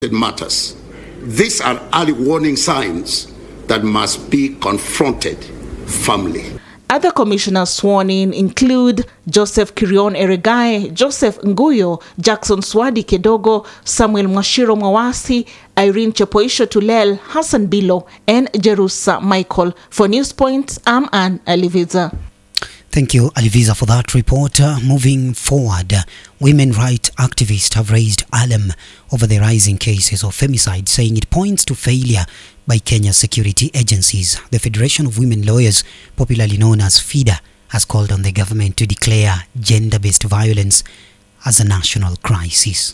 matters. These are early warning signs that must be confronted firmly. Other commissioners sworn in include Joseph Kirion Eregai, Joseph Nguyo, Jackson Swadi Kedogo, Samuel Mwashiro Mwawasi, Irene Chepoisho Tulel, Hassan Bilo, and Jerusa Michael. For Newspoint, I'm Anne Aliviza. Thank you, Aliviza, for that report. Moving forward, women rights activists have raised alarm over the rising cases of femicide, saying it points to failure by Kenya's security agencies. The Federation of Women Lawyers, popularly known as FIDA, has called on the government to declare gender-based violence as a national crisis.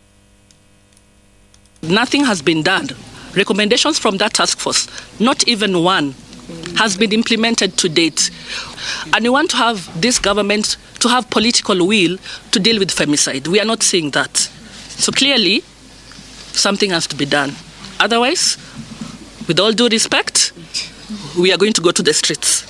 Nothing has been done. Recommendations from that task force, not even one, has been implemented to date. And we want to have this government to have political will to deal with femicide. We are not seeing that. So clearly, something has to be done. Otherwise, with all due respect, we are going to go to the streets.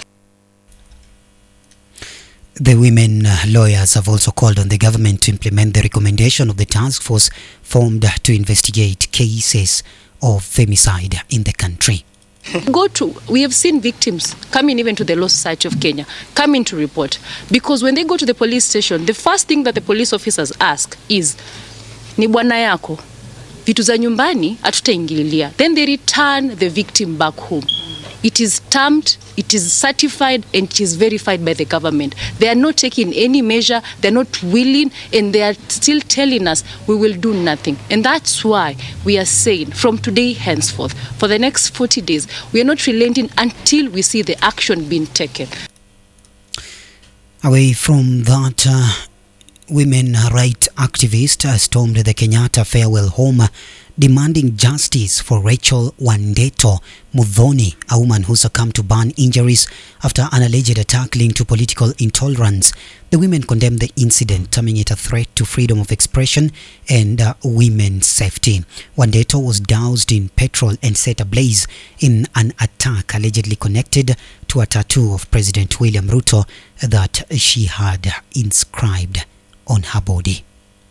The women lawyers have also called on the government to implement the recommendation of the task force formed to investigate cases of femicide in the country. We have seen victims coming even to the Law Society of Kenya, coming to report. Because when they go to the police station, the first thing that the police officers ask is, ni bwana yako, vitu za nyumbani hatutaingililia. Then they return the victim back home. It is stamped, it is certified, and it is verified by the government. They are not taking any measure, they are not willing, and they are still telling us we will do nothing. And that's why we are saying from today henceforth, for the next 40 days, we are not relenting until we see the action being taken. Away from that, women rights activists stormed the Kenyatta Farewell Home, demanding justice for Rachel Wandeto Muthoni, a woman who succumbed to burn injuries after an alleged attack linked to political intolerance. The women condemned the incident, terming it a threat to freedom of expression and women's safety. Wandeto was doused in petrol and set ablaze in an attack allegedly connected to a tattoo of President William Ruto that she had inscribed on her body.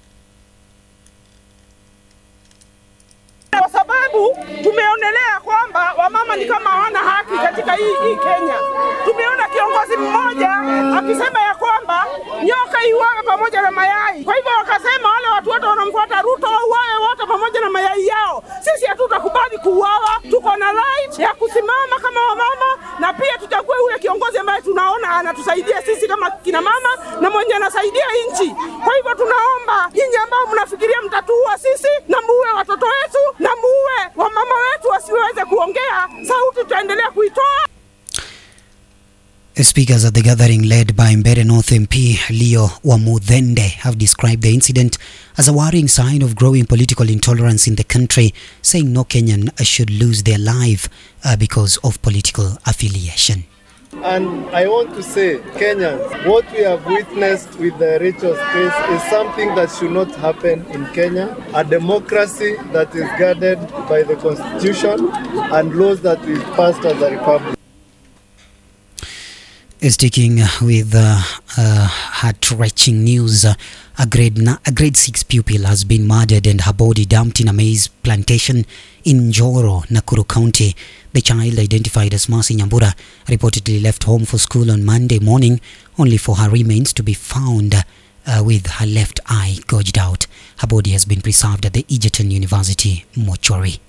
Kwa sababu tumeonelea kwamba wamama ni kama hawana haki katika hii Kenya. Tumeona kiongozi mmoja akisema ya kwamba nyoka iuawe pamoja na mayai. Kwa hivyo wakasema wale watu wote wanamfuata Ruto wauawe wote pamoja na mayai yao. Sisi hatutakubali kuuawa. Tuko na right ya kusimama kama wamama, na pia tutakuwa yule kiongozi ambaye tunaona anatusaidia sisi kama kina mama na mwenye anasaidia nchi. Kwa hivyo tunaomba nyinyi ambao mnafikiria mtatuua sisi na muue watoto wetu na muue wamama wetu wasiweze kuongea, sauti tutaendelea kuitoa. Speakers at the gathering led by Mbeere North MP Leo Wamuthende have described the incident as a worrying sign of growing political intolerance in the country, saying no Kenyan should lose their life because of political affiliation. And I want to say, Kenyans, what we have witnessed with the Rachel's case is something that should not happen in Kenya. A democracy that is guarded by the Constitution and laws that we passed as a republic. Sticking with heart-wrenching news, a grade 6 pupil has been murdered and her body dumped in a maize plantation in Njoro, Nakuru County. The child, identified as Mercy Nyambura, reportedly left home for school on Monday morning, only for her remains to be found with her left eye gouged out. Her body has been preserved at the Egerton University mortuary.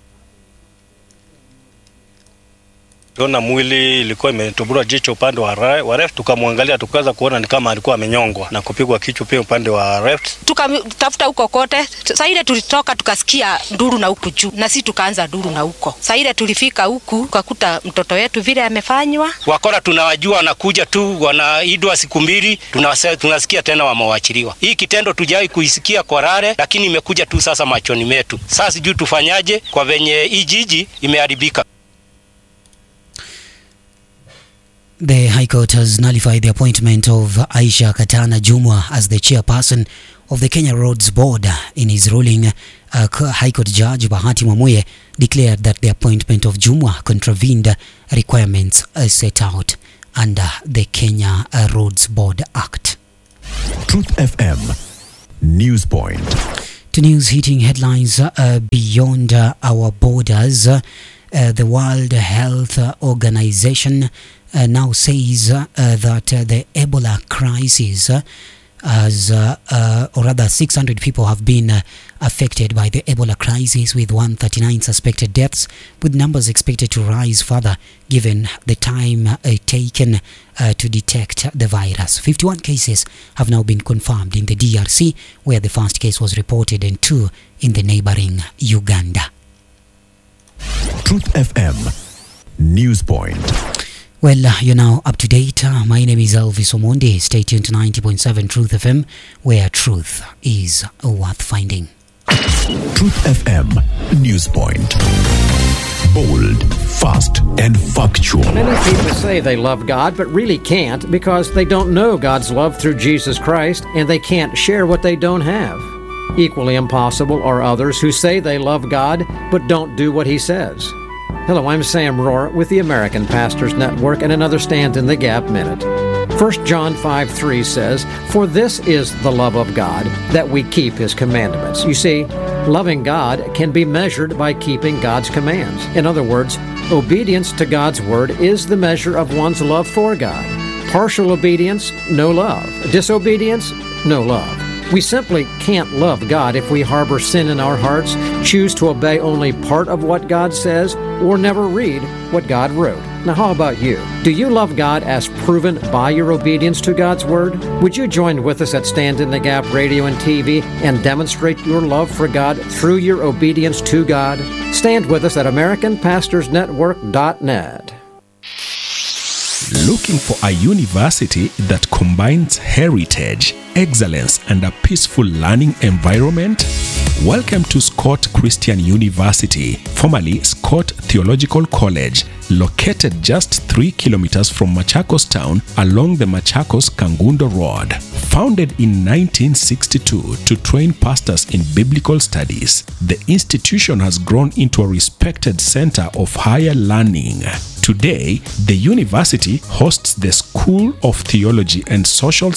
Tuona mwili ilikuwa imetubura jicho upande wa left, tukamwangalia tukaweza kuona ni kama alikuwa amenyongwa na kupigwa kichwa pia upande wa left. Tukatafuta huko kote. Sasa ile tulitoka tukasikia nduru na huku juu, na sisi tukaanza nduru na huko. Sasa ile tulifika huku tukakuta mtoto wetu vile amefanywa. Wakora tunawajua wanakuja tu wanaidwa siku mbili, tunasikia tena wamewaachiliwa. Hii kitendo tujai kuisikia kwa rare, lakini imekuja tu sasa machoni metu. Sasa sijui tufanyaje kwa venye hii jiji imeharibika. The High Court has nullified the appointment of Aisha Katana Jumwa as the chairperson of the Kenya Roads Board. In his ruling, High Court Judge Bahati Mwamuye declared that the appointment of Jumwa contravened requirements set out under the Kenya Roads Board Act. Truth FM Newspoint. To news hitting headlines beyond our borders. The World Health Organization now says that the Ebola crisis or rather 600 people have been affected by the Ebola crisis, with 139 suspected deaths, with numbers expected to rise further given the time taken to detect the virus. 51 cases have now been confirmed in the DRC, where the first case was reported, and 2 in the neighboring Uganda. Truth FM News Point. Well, you're now up to date. My name is Elvis Omondi. Stay tuned to 90.7 Truth FM, where truth is worth finding. Truth FM News Point. Bold, fast, and factual. Many people say they love God, but really can't because they don't know God's love through Jesus Christ, and they can't share what they don't have. Equally impossible are others who say they love God, but don't do what He says. Hello, I'm Sam Rohr with the American Pastors Network and another Stand in the Gap Minute. 1 John 5:3 says, "For this is the love of God, that we keep His commandments." You see, loving God can be measured by keeping God's commands. In other words, obedience to God's word is the measure of one's love for God. Partial obedience, no love. Disobedience, no love. We simply can't love God if we harbor sin in our hearts, choose to obey only part of what God says, or never read what God wrote. Now, how about you? Do you love God as proven by your obedience to God's Word? Would you join with us at Stand in the Gap Radio and TV and demonstrate your love for God through your obedience to God? Stand with us at AmericanPastorsNetwork.net. Looking for a university that combines heritage, excellence, and a peaceful learning environment? Welcome to Scott Christian University, formerly Scott Theological College, located just 3 kilometers from Machakos town along the Machakos-Kangundo Road. Founded in 1962 to train pastors in biblical studies, the institution has grown into a respected center of higher learning. Today, the university hosts the School of Theology and Social